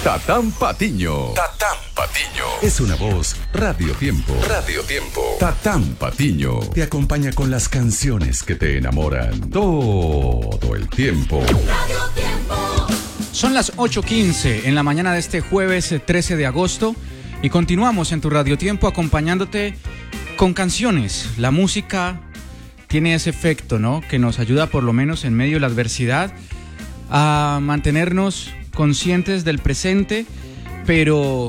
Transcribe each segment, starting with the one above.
Tatán Patiño. Tatán Patiño. Es una voz Radio Tiempo. Radio Tiempo. Tatán Patiño te acompaña con las canciones que te enamoran todo el tiempo. Radio Tiempo. Son las 8:15 en la mañana de este jueves 13 de agosto y continuamos en tu Radio Tiempo acompañándote con canciones. La música tiene ese efecto, ¿no? Que nos ayuda por lo menos en medio de la adversidad a mantenernos conscientes del presente, pero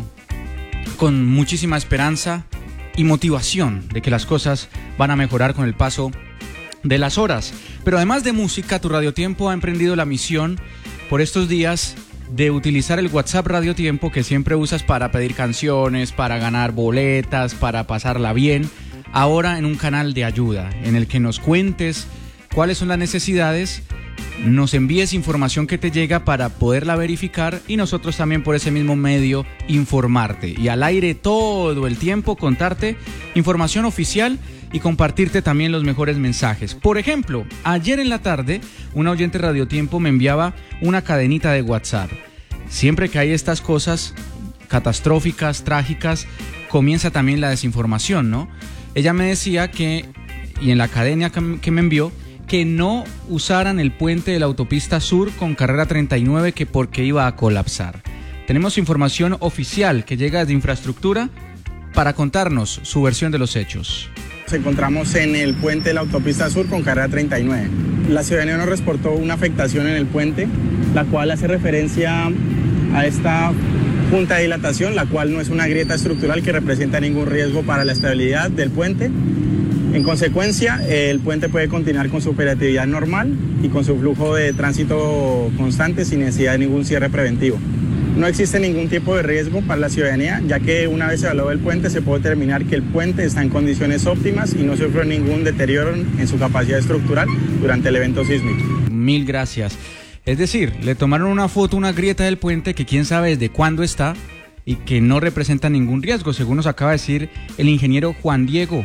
con muchísima esperanza y motivación de que las cosas van a mejorar con el paso de las horas. Pero además de música, tu Radio Tiempo ha emprendido la misión por estos días de utilizar el WhatsApp Radio Tiempo que siempre usas para pedir canciones, para ganar boletas, para pasarla bien, ahora en un canal de ayuda en el que nos cuentes cuáles son las necesidades, nos envíes información que te llega para poderla verificar y nosotros también por ese mismo medio informarte y al aire todo el tiempo contarte información oficial y compartirte también los mejores mensajes. Por ejemplo, ayer en la tarde una oyente Radio Tiempo me enviaba una cadenita de WhatsApp. Siempre que hay estas cosas catastróficas, trágicas, comienza también la desinformación, ¿no? Ella me decía que, y en la cadena que me envió, que no usaran el puente de la autopista sur con carrera 39 que porque iba a colapsar. Tenemos información oficial que llega desde infraestructura para contarnos su versión de los hechos. Nos encontramos en el puente de la autopista sur con carrera 39. La ciudadanía nos reportó una afectación en el puente, la cual hace referencia a esta punta de dilatación, la cual no es una grieta estructural que representa ningún riesgo para la estabilidad del puente. En consecuencia, el puente puede continuar con su operatividad normal y con su flujo de tránsito constante sin necesidad de ningún cierre preventivo. No existe ningún tipo de riesgo para la ciudadanía, ya que una vez evaluado el puente se puede determinar que el puente está en condiciones óptimas y no sufre ningún deterioro en su capacidad estructural durante el evento sísmico. Mil gracias. Es decir, le tomaron una foto, una grieta del puente que quién sabe desde cuándo está y que no representa ningún riesgo, según nos acaba de decir el ingeniero Juan Diego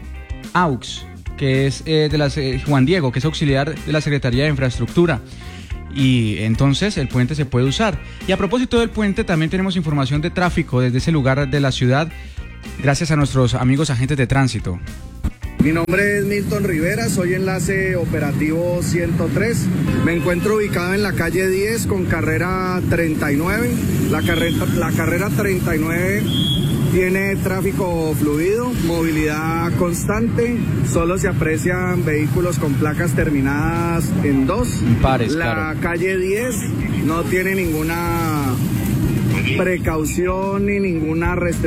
Aux, que es Juan Diego, que es auxiliar de la Secretaría de Infraestructura. Y entonces el puente se puede usar. Y a propósito del puente, también tenemos información de tráfico desde ese lugar de la ciudad, gracias a nuestros amigos agentes de tránsito. Mi nombre es Milton Rivera, soy enlace operativo 103. Me encuentro ubicado en la calle 10 con carrera 39. La carrera 39 tiene tráfico fluido, movilidad constante, solo se aprecian vehículos con placas terminadas en 2. Pares, la claro. Calle 10 no tiene ninguna precaución ni ninguna restricción